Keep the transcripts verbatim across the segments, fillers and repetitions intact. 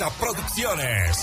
Exa Producciones.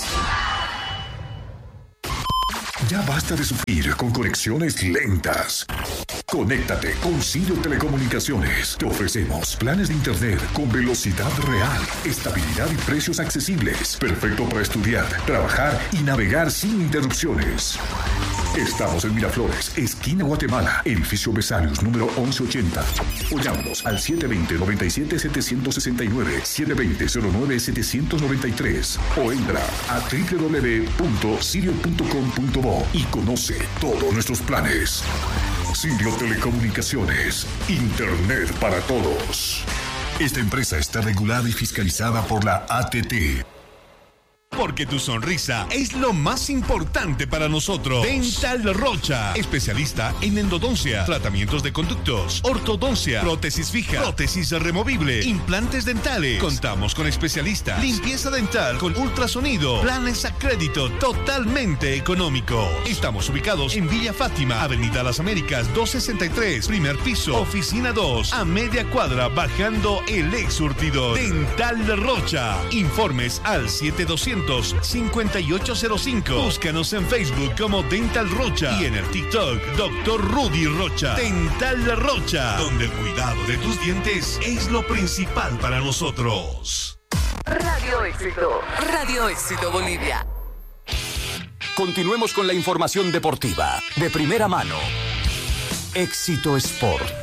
Ya basta de sufrir con conexiones lentas. Conéctate con Sirio Telecomunicaciones. Te ofrecemos planes de internet con velocidad real, estabilidad y precios accesibles. Perfecto para estudiar, trabajar y navegar sin interrupciones. Estamos en Miraflores, esquina Guatemala, edificio Besalius, número once ochenta. O llámanos al siete dos cero, nueve siete, siete seis nueve, siete dos cero, cero nueve, siete nueve tres. O entra a doble u doble u doble u punto sirio punto com punto bo y conoce todos nuestros planes. Sirio Telecomunicaciones, Internet para todos. Esta empresa está regulada y fiscalizada por la A T T. Porque tu sonrisa es lo más importante para nosotros. Dental Rocha, especialista en endodoncia, tratamientos de conductos, ortodoncia, prótesis fija, prótesis removible, implantes dentales. Contamos con especialistas, limpieza dental con ultrasonido, planes a crédito totalmente económico. Estamos ubicados en Villa Fátima, Avenida Las Américas doscientos sesenta y tres, primer piso, oficina dos, a media cuadra, bajando el ex surtidor. Dental Rocha. Informes al siete doscientos, cincuenta y ocho cero cinco. Búscanos en Facebook como Dental Rocha y en el TikTok doctor Rudy Rocha. Dental Rocha, donde el cuidado de tus dientes es lo principal para nosotros. Radio Éxito, Radio Éxito Bolivia. Continuemos con la información deportiva de primera mano. Éxito Sport.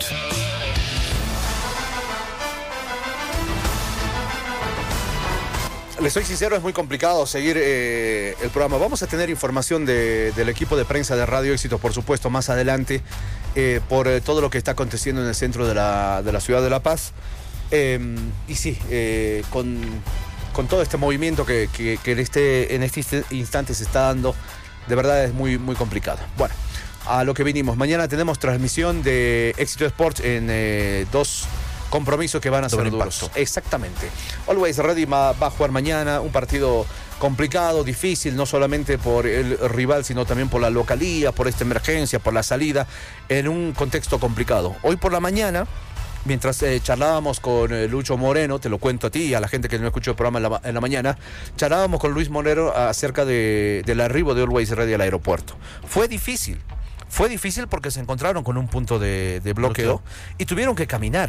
Les soy sincero, es muy complicado seguir eh, el programa. Vamos a tener información de, del equipo de prensa de Radio Éxito, por supuesto, más adelante, eh, por eh, todo lo que está aconteciendo en el centro de la, de la ciudad de La Paz. Eh, y sí, eh, con, con todo este movimiento que, que, que en, este, en este instante se está dando, de verdad es muy, muy complicado. Bueno, a lo que vinimos. Mañana tenemos transmisión de Éxito Sports en eh, dos compromisos que van a ser duros. Exactamente. Always Ready va, va a jugar mañana un partido complicado, difícil, no solamente por el rival, sino también por la localía, por esta emergencia, por la salida, en un contexto complicado. Hoy por la mañana, mientras eh, charlábamos con eh, Lucho Moreno, te lo cuento a ti y a la gente que no escuchó el programa en la, en la mañana, charlábamos con Luis Moreno acerca de, del arribo de Always Ready al aeropuerto. Fue difícil, fue difícil porque se encontraron con un punto de, de bloqueo, bloqueo y tuvieron que caminar.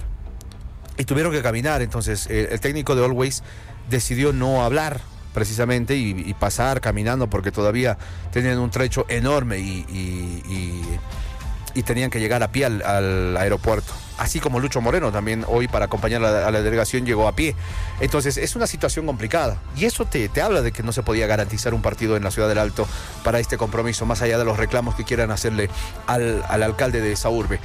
Y tuvieron que caminar, entonces eh, el técnico de Always decidió no hablar precisamente y, y pasar caminando porque todavía tenían un trecho enorme y, y, y, y tenían que llegar a pie al, al aeropuerto. Así como Lucho Moreno también hoy para acompañar a la, a la delegación llegó a pie. Entonces es una situación complicada y eso te, te habla de que no se podía garantizar un partido en la Ciudad del Alto para este compromiso, más allá de los reclamos que quieran hacerle al, al alcalde de esa urbe.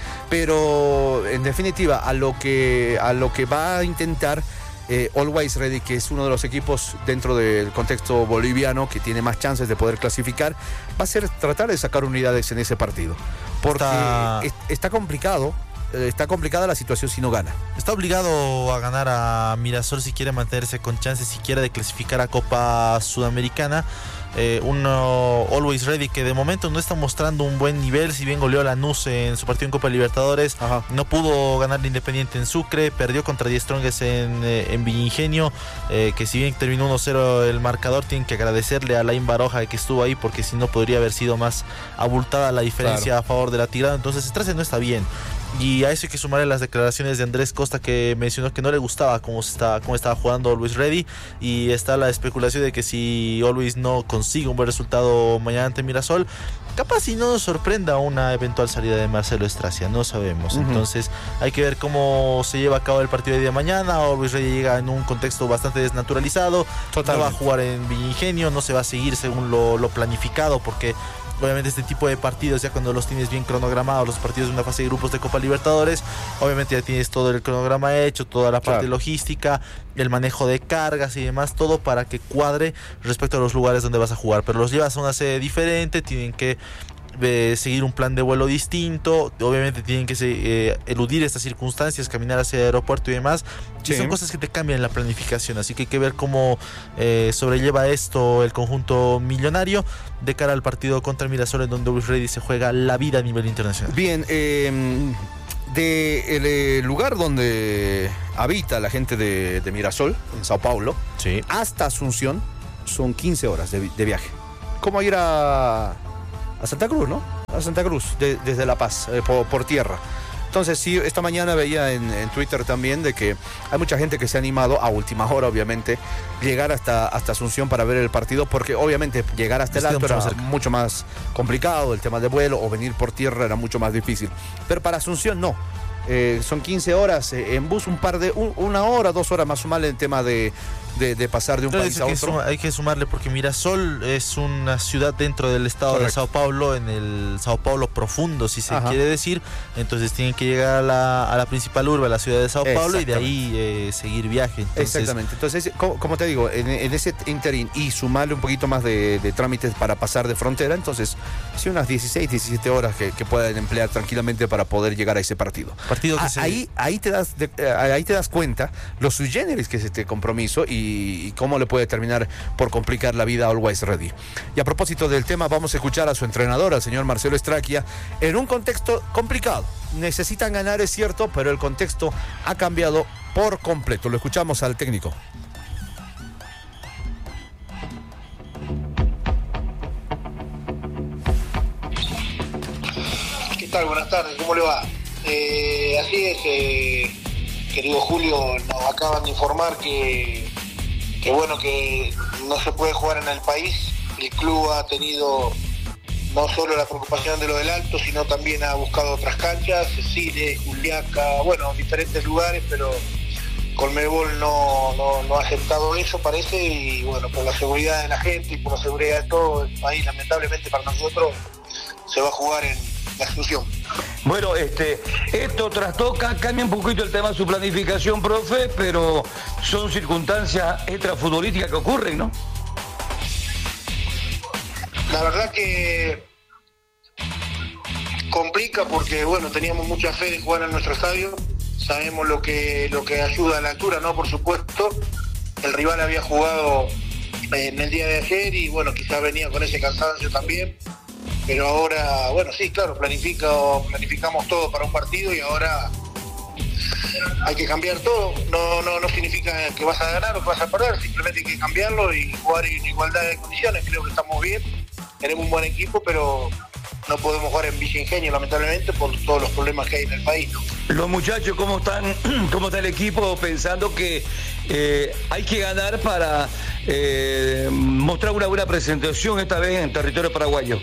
Pero en definitiva a lo que, a lo que va a intentar eh, Always Ready, que es uno de los equipos dentro del contexto boliviano que tiene más chances de poder clasificar, va a ser tratar de sacar unidades en ese partido. Porque está, es, está complicado. Está complicada la situación si no gana. Está obligado a ganar a Mirasol si quiere mantenerse con chances siquiera de clasificar a Copa Sudamericana. Eh, uno Always Ready que de momento no está mostrando un buen nivel, si bien goleó a Lanús en su partido en Copa Libertadores. Ajá. No pudo ganar el Independiente en Sucre, perdió contra Die Strongest en, eh, en Villingenio, eh, que si bien terminó uno cero el marcador, tienen que agradecerle a Lain Baroja que estuvo ahí, porque si no podría haber sido más abultada la diferencia, claro, a favor de la Tirana. Entonces Estrella no está bien. Y a eso hay que sumarle las declaraciones de Andrés Costa, que mencionó que no le gustaba cómo, se está, cómo estaba jugando Always Ready. Y está la especulación de que si Always no consigue un buen resultado mañana ante Mirasol, capaz si no nos sorprenda una eventual salida de Marcelo Estracia, no sabemos. Uh-huh. Entonces hay que ver cómo se lleva a cabo el partido de día de mañana. Always Ready llega en un contexto bastante desnaturalizado. Totalmente. No va a jugar en Villingenio, no se va a seguir según lo, lo planificado, porque obviamente este tipo de partidos, ya cuando los tienes bien cronogramados, los partidos de una fase de grupos de Copa Libertadores, obviamente ya tienes todo el cronograma hecho, toda la parte, claro, logística, el manejo de cargas y demás, todo para que cuadre respecto a los lugares donde vas a jugar. Pero los llevas a una sede diferente, tienen que eh, seguir un plan de vuelo distinto, obviamente tienen que eh, eludir estas circunstancias, caminar hacia el aeropuerto y demás. Sí. Y son cosas que te cambian la planificación, así que hay que ver cómo eh, sobrelleva esto el conjunto millonario de cara al partido contra Mirasol, en donde Always Ready se juega la vida a nivel internacional. Bien, eh, de el, el lugar donde habita la gente de, de Mirasol, en Sao Paulo, Sí. hasta Asunción, son quince horas de, de viaje. ¿Cómo ir a, a Santa Cruz, no? A Santa Cruz, de, desde La Paz, eh, por, por tierra. Entonces, sí, esta mañana veía en, en Twitter también de que hay mucha gente que se ha animado, a última hora, obviamente, llegar hasta, hasta Asunción para ver el partido, porque obviamente llegar hasta el alto era mucho, mucho más complicado, el tema de vuelo, o venir por tierra era mucho más difícil. Pero para Asunción no. Eh, son quince horas eh, en bus, un par de un, una hora, dos horas más sumarle el tema de, de, de pasar de un Entonces, país a hay otro. Que suma, hay que sumarle porque Mirasol es una ciudad dentro del estado Correcto. de Sao Paulo, en el Sao Paulo profundo, si se Ajá. quiere decir. Entonces tienen que llegar a la, a la principal urbe, a la ciudad de Sao Paulo, y de ahí eh, seguir viaje. Entonces, Exactamente. Entonces, como, como te digo, en, en ese interín y sumarle un poquito más de, de trámites para pasar de frontera, entonces sí, unas dieciséis, diecisiete horas que, que pueden emplear tranquilamente para poder llegar a ese partido. Partido que a, se... ahí, ahí, te das de, ahí te das cuenta los sui generis que es este compromiso y, y cómo le puede terminar por complicar la vida a Always Ready. Y a propósito del tema, vamos a escuchar a su entrenador, al señor Marcelo Straquia, en un contexto complicado. Necesitan ganar, es cierto, pero el contexto ha cambiado por completo. Lo escuchamos al técnico. ¿Qué tal? Buenas tardes, ¿cómo le va? Eh, así es, eh, querido Julio, nos acaban de informar que, que bueno, que no se puede jugar en el país. El club ha tenido no solo la preocupación de lo del Alto, sino también ha buscado otras canchas, Cecile, Juliaca, bueno, diferentes lugares, pero Conmebol no, no, no ha aceptado eso, parece, y bueno, por la seguridad de la gente y por la seguridad de todo el país, lamentablemente para nosotros, se va a jugar en la Asunción. Bueno, este, esto trastoca, cambia un poquito el tema de su planificación, profe, pero son circunstancias extrafutbolísticas que ocurren, ¿no? La verdad que complica porque, bueno, teníamos mucha fe de jugar en nuestro estadio, sabemos lo que, lo que ayuda a la altura, ¿no? Por supuesto, el rival había jugado en el día de ayer y, bueno, quizás venía con ese cansancio también. Pero ahora, bueno, sí, claro, planifico, planificamos todo para un partido y ahora hay que cambiar todo. No, no, no significa que vas a ganar o que vas a perder, simplemente hay que cambiarlo y jugar en igualdad de condiciones. Creo que estamos bien, tenemos un buen equipo, pero no podemos jugar en Villa Ingenio, lamentablemente, por todos los problemas que hay en el país, ¿no? Los muchachos, ¿cómo están? ¿Cómo está el equipo? Pensando que eh, hay que ganar para eh, mostrar una buena presentación esta vez en territorio paraguayo.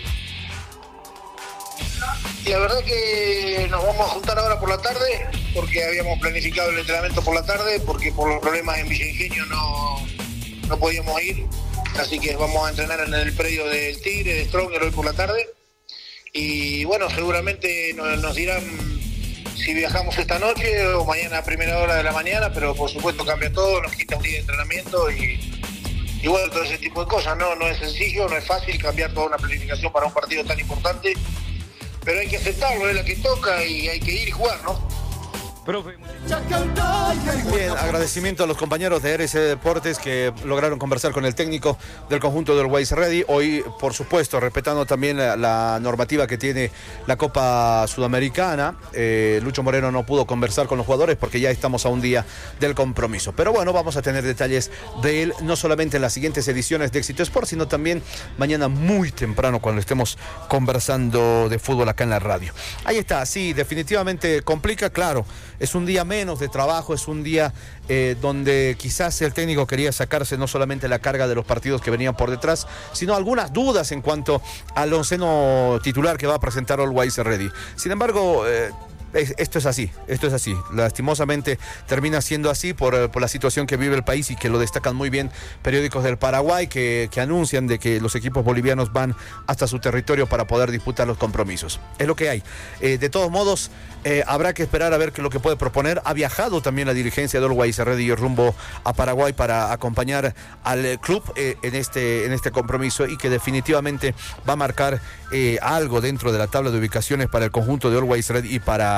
Y la verdad que nos vamos a juntar ahora por la tarde, porque habíamos planificado el entrenamiento por la tarde, porque por los problemas en Villa Ingenio no, no podíamos ir, así que vamos a entrenar en el predio del Tigre, de Stronger, hoy por la tarde, y bueno, seguramente nos, nos dirán si viajamos esta noche o mañana a primera hora de la mañana, pero por supuesto cambia todo, nos quita un día de entrenamiento y, y bueno, todo ese tipo de cosas, ¿no? No es sencillo, no es fácil cambiar toda una planificación para un partido tan importante, pero hay que aceptarlo, es la que toca y hay que ir y jugar, ¿no? Profe. Bien, agradecimiento a los compañeros de R C Deportes que lograron conversar con el técnico del conjunto del Always Ready. Hoy, por supuesto, respetando también la, la normativa que tiene la Copa Sudamericana. Eh, Lucho Moreno no pudo conversar con los jugadores porque ya estamos a un día del compromiso. Pero bueno, vamos a tener detalles de él, no solamente en las siguientes ediciones de Éxito Sport, sino también mañana muy temprano cuando estemos conversando de fútbol acá en la radio. Ahí está, sí, definitivamente complica, claro. Es un día menos de trabajo, es un día eh, donde quizás el técnico quería sacarse no solamente la carga de los partidos que venían por detrás, sino algunas dudas en cuanto al onceno titular que va a presentar Always Ready. Sin embargo, eh, esto es así, esto es así. Lastimosamente termina siendo así por, por la situación que vive el país y que lo destacan muy bien periódicos del Paraguay que, que anuncian de que los equipos bolivianos van hasta su territorio para poder disputar los compromisos. Es lo que hay. Eh, de todos modos, eh, habrá que esperar a ver qué es lo que puede proponer. Ha viajado también la dirigencia de Always Ready rumbo a Paraguay para acompañar al club eh, en, este, en este compromiso y que definitivamente va a marcar eh, algo dentro de la tabla de ubicaciones para el conjunto de Always Ready y para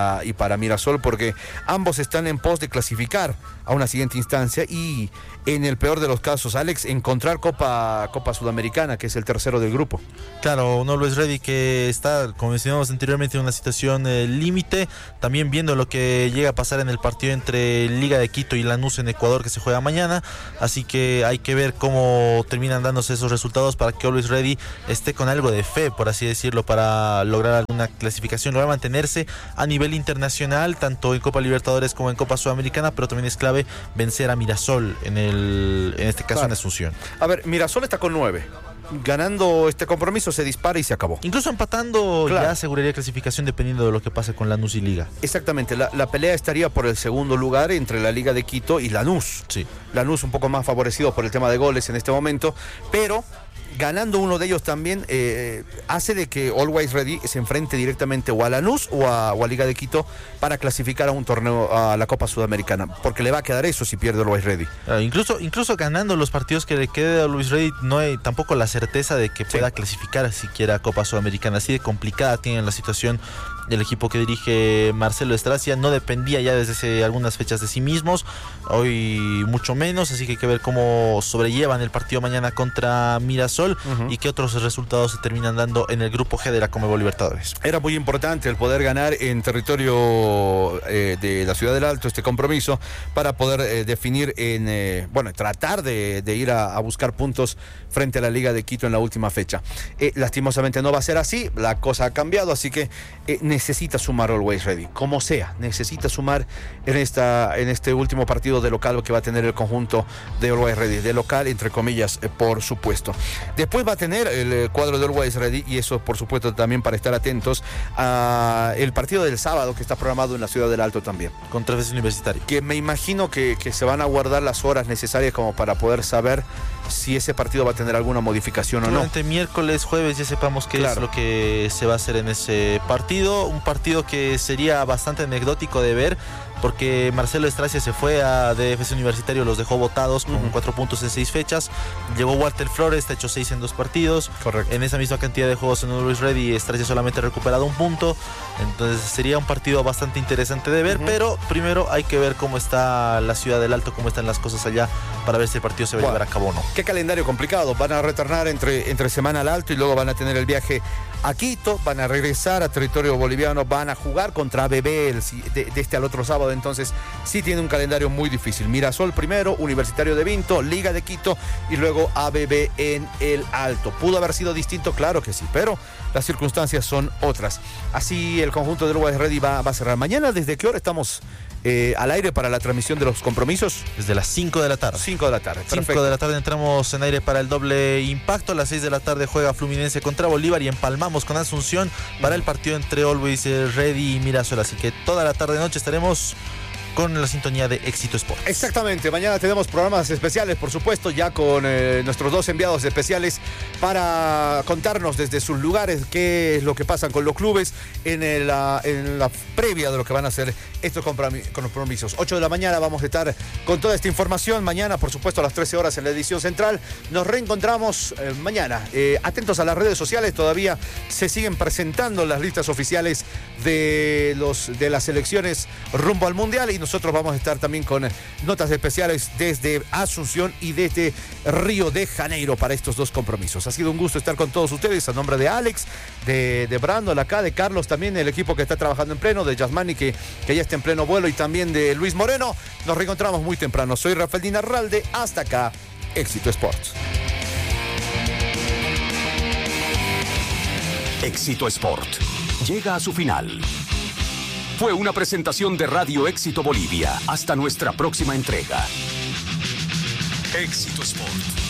para, y para Mirasol, porque ambos están en pos de clasificar a una siguiente instancia y, en el peor de los casos, Alex, encontrar Copa, Copa Sudamericana, que es el tercero del grupo. Claro, un Always Ready que está, como mencionamos anteriormente, en una situación eh, límite, también viendo lo que llega a pasar en el partido entre Liga de Quito y Lanús en Ecuador, que se juega mañana, así que hay que ver cómo terminan dándose esos resultados para que Always Ready esté con algo de fe, por así decirlo, para lograr alguna clasificación, lograr mantenerse a nivel internacional, tanto en Copa Libertadores como en Copa Sudamericana, pero también es clave vencer a Mirasol en el en este caso claro. en Asunción. A ver, Mirasol está con nueve. Ganando este compromiso se dispara y se acabó. Incluso empatando claro. ya aseguraría clasificación dependiendo de lo que pase con Lanús y Liga. Exactamente, la, la pelea estaría por el segundo lugar entre la Liga de Quito y Lanús. Sí. Lanús un poco más favorecido por el tema de goles en este momento, pero ganando uno de ellos también eh, hace de que Always Ready se enfrente directamente o a Lanús o a, o a Liga de Quito para clasificar a un torneo, a la Copa Sudamericana, porque le va a quedar eso si pierde Always Ready. Uh, incluso, incluso ganando los partidos que le quede a Always Ready, no hay tampoco la certeza de que pueda sí. clasificar siquiera a Copa Sudamericana. Así de complicada tiene la situación del equipo que dirige Marcelo Estracia. No dependía ya desde hace algunas fechas de sí mismos, hoy mucho menos, así que hay que ver cómo sobrellevan el partido mañana contra Mirasol. Uh-huh. Y qué otros resultados se terminan dando en el grupo G de la Conmebol Libertadores. Era muy importante el poder ganar en territorio eh, de la Ciudad del Alto este compromiso para poder eh, definir en, eh, bueno, tratar de, de ir a, a buscar puntos frente a la Liga de Quito en la última fecha. Eh, lastimosamente no va a ser así, la cosa ha cambiado, así que eh, necesita sumar Always Ready, como sea, necesita sumar en, esta, en este último partido de local que va a tener el conjunto de Always Ready, de local entre comillas, eh, por supuesto. Después va a tener el cuadro de Always Ready, y eso por supuesto también para estar atentos a el partido del sábado que está programado en la Ciudad del Alto también. Contra F E S Universitario. Que me imagino que, que se van a guardar las horas necesarias como para poder saber si ese partido va a tener alguna modificación o no. Durante miércoles, jueves ya sepamos qué claro. es lo que se va a hacer en ese partido. Un partido que sería bastante anecdótico de ver, porque Marcelo Estracia se fue a D F C Universitario, los dejó votados con uh-huh. cuatro puntos en seis fechas. Llegó Walter Flores, está hecho seis en dos partidos. Correcto. En esa misma cantidad de juegos en Always Ready, Estracia solamente ha recuperado un punto. Entonces sería un partido bastante interesante de ver, uh-huh. pero primero hay que ver cómo está la Ciudad del Alto, cómo están las cosas allá, para ver si el partido se va bueno, a llevar a cabo o no. Qué calendario complicado. Van a retornar entre, entre semana al Alto y luego van a tener el viaje a Quito, van a regresar a territorio boliviano, van a jugar contra B B el, de, de este al otro sábado. Entonces sí tiene un calendario muy difícil. Mirasol primero, Universitario de Vinto, Liga de Quito y luego A B B en el Alto. ¿Pudo haber sido distinto? Claro que sí, pero las circunstancias son otras. Así el conjunto de Always Ready va, va a cerrar. Mañana, ¿desde qué hora estamos eh, al aire para la transmisión de los compromisos? Desde las cinco de la tarde. cinco de la tarde, perfecto. cinco de la tarde entramos en aire para el doble impacto. A las seis de la tarde juega Fluminense contra Bolívar y empalmamos con Asunción para el partido entre Always Ready y Mirasol. Así que toda la tarde noche estaremos con la sintonía de Éxito Sports. Exactamente, mañana tenemos programas especiales, por supuesto, ya con eh, nuestros dos enviados especiales para contarnos desde sus lugares qué es lo que pasa con los clubes en, el, uh, en la previa de lo que van a hacer estos compromisos. ocho de la mañana vamos a estar con toda esta información. Mañana, por supuesto, a las trece horas en la edición central. Nos reencontramos eh, mañana. Eh, atentos a las redes sociales, todavía se siguen presentando las listas oficiales de, los, de las selecciones rumbo al Mundial, y nosotros vamos a estar también con notas especiales desde Asunción y desde Río de Janeiro para estos dos compromisos. Ha sido un gusto estar con todos ustedes, a nombre de Alex, de, de Brandon acá, de Carlos también, el equipo que está trabajando en pleno, de Yasmani que, que ya está en pleno vuelo, y también de Luis Moreno. Nos reencontramos muy temprano. Soy Rafael Dinarralde, hasta acá, Éxito Sports. Éxito Sport llega a su final. Fue una presentación de Radio Éxito Bolivia. Hasta nuestra próxima entrega. Éxito Sport.